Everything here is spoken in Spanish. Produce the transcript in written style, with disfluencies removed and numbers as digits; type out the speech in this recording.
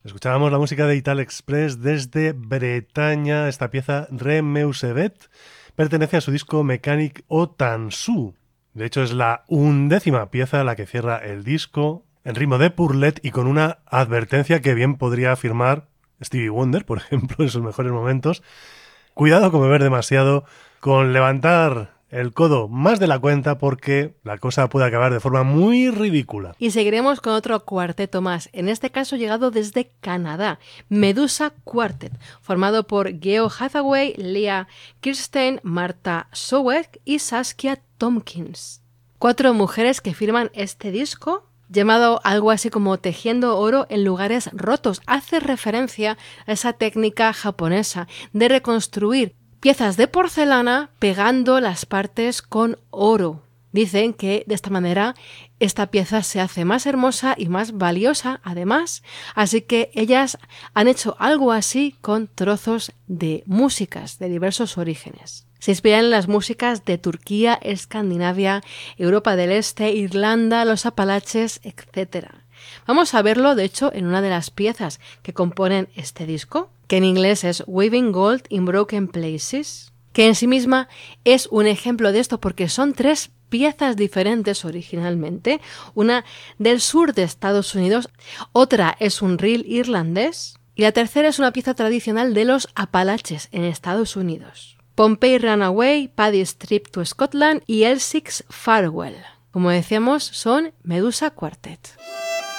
Escuchábamos la música de Ital Express desde Bretaña. Esta pieza, Remeusevet, pertenece a su disco Mechanic Otansu. De hecho, es la 11ª pieza la que cierra el disco, en ritmo de purlet y con una advertencia que bien podría afirmar Stevie Wonder, por ejemplo, en sus mejores momentos. Cuidado con beber demasiado, con levantar el codo más de la cuenta, porque la cosa puede acabar de forma muy ridícula. Y seguiremos con otro cuarteto más, en este caso llegado desde Canadá, Medusa Quartet, formado por Geo Hathaway, Leah Kirstein, Martha Soweck y Saskia Tompkins. 4 mujeres que firman este disco, llamado algo así como Tejiendo oro en lugares rotos. Hace referencia a esa técnica japonesa de reconstruir piezas de porcelana pegando las partes con oro. Dicen que de esta manera esta pieza se hace más hermosa y más valiosa además, así que ellas han hecho algo así con trozos de músicas de diversos orígenes. Se inspiran en las músicas de Turquía, Escandinavia, Europa del Este, Irlanda, los Apalaches, etc. Vamos a verlo, de hecho, en una de las piezas que componen este disco, que en inglés es Weaving Gold in Broken Places, que en sí misma es un ejemplo de esto porque son 3 piezas diferentes originalmente, una del sur de Estados Unidos, otra es un reel irlandés y la tercera es una pieza tradicional de los Apalaches en Estados Unidos. Pompey Runaway, Paddy's Trip to Scotland y Elsie's Farewell. Como decíamos, son Medusa Quartet.